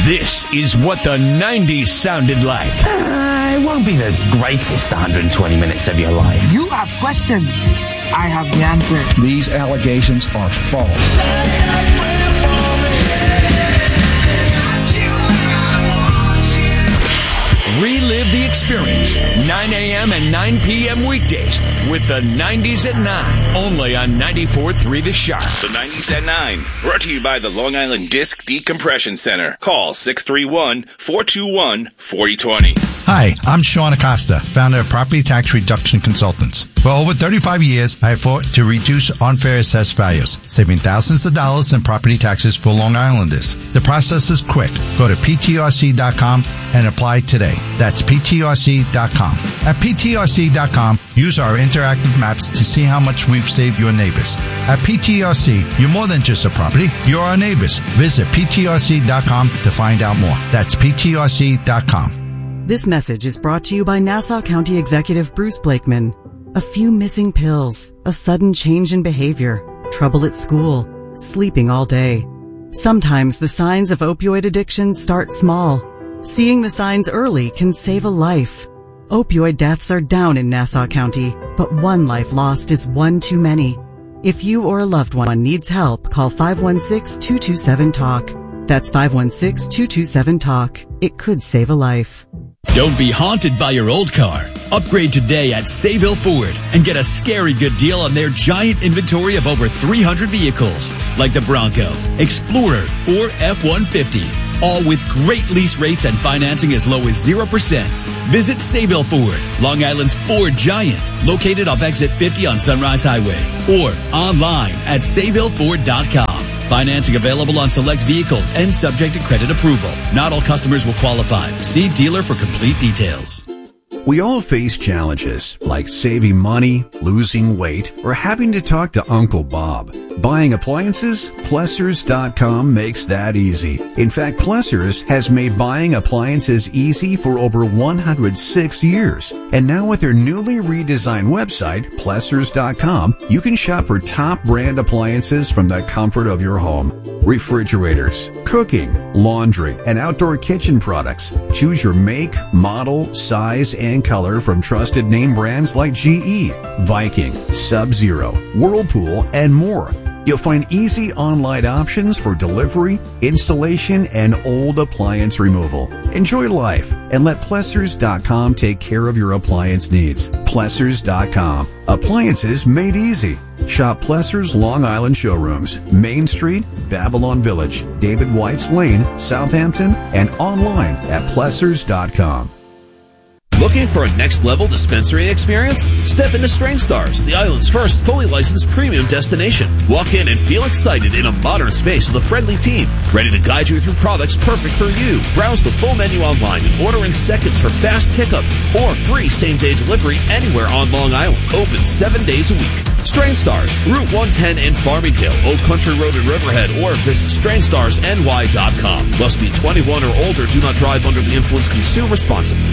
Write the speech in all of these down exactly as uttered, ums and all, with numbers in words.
This is what the nineties sounded like. Uh, it won't be the greatest one hundred twenty minutes of your life. You have questions. I have the answer. These allegations are false. Relive the experience, nine a.m. and nine p.m. weekdays with the nineties at nine, only on ninety-four point three The Shark. The nineties at nine, brought to you by the Long Island Disc Decompression Center. Call six three one, four two one, four zero two zero. Hi, I'm Sean Acosta, founder of Property Tax Reduction Consultants. For over thirty-five years, I have fought to reduce unfair assessed values, saving thousands of dollars in property taxes for Long Islanders. The process is quick. Go to P T R C dot com and apply today. That's P T R C dot com. At P T R C dot com, use our interactive maps to see how much we've saved your neighbors. At P T R C, you're more than just a property, you're our neighbors. Visit P T R C dot com to find out more. That's P T R C dot com. This message is brought to you by Nassau County Executive Bruce Blakeman. A few missing pills, a sudden change in behavior, trouble at school, sleeping all day. Sometimes the signs of opioid addiction start small. Seeing the signs early can save a life. Opioid deaths are down in Nassau County, but one life lost is one too many. If you or a loved one needs help, call five one six, two two seven, talk. That's five one six, two two seven, talk. It could save a life. Don't be haunted by your old car. Upgrade today at Sayville Ford and get a scary good deal on their giant inventory of over three hundred vehicles, like the Bronco, Explorer, or F one fifty. All with great lease rates and financing as low as zero percent. Visit Sayville Ford, Long Island's Ford Giant, located off Exit fifty on Sunrise Highway, or online at sayville ford dot com. Financing available on select vehicles and subject to credit approval. Not all customers will qualify. See dealer for complete details. We all face challenges like saving money, losing weight, or having to talk to Uncle Bob. Buying appliances? Plessers dot com makes that easy. In fact, Plessers has made buying appliances easy for over one hundred six years. And now with their newly redesigned website, Plessers dot com, you can shop for top brand appliances from the comfort of your home. Refrigerators, cooking, laundry, and outdoor kitchen products. Choose your make, model, size, and color from trusted name brands like G E, Viking, Sub-Zero, Whirlpool, and more. You'll find easy online options for delivery, installation, and old appliance removal. Enjoy life and let Plessers dot com take care of your appliance needs. Plessers dot com. Appliances made easy. Shop Plessers Long Island showrooms, Main Street, Babylon Village, David White's Lane, Southampton, and online at Plessers dot com. Looking for a next-level dispensary experience? Step into Strain Stars, the island's first fully licensed premium destination. Walk in and feel excited in a modern space with a friendly team, ready to guide you through products perfect for you. Browse the full menu online and order in seconds for fast pickup or free same-day delivery anywhere on Long Island. Open seven days a week. Strain Stars, Route one ten in Farmingdale, Old Country Road in Riverhead, or visit strain stars N Y dot com. Must be twenty-one or older. Do not drive under the influence. Consume responsibly.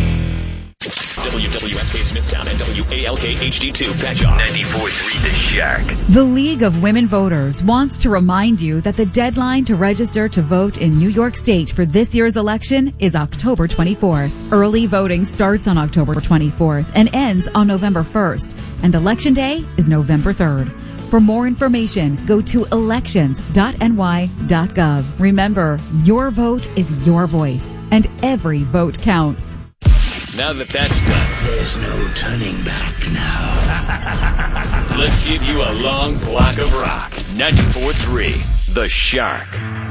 W W S K Smithtown and W A L K H D two Patchogue. ninety-four point three The Shark. The League of Women Voters wants to remind you that the deadline to register to vote in New York State for this year's election is October twenty-fourth. Early voting starts on October twenty-fourth and ends on November first, and Election Day is November third. For more information, go to elections dot N Y dot gov. Remember, your vote is your voice, and every vote counts. Now that that's done, there's no turning back now. Let's give you a long block of rock. ninety-four point three The Shark.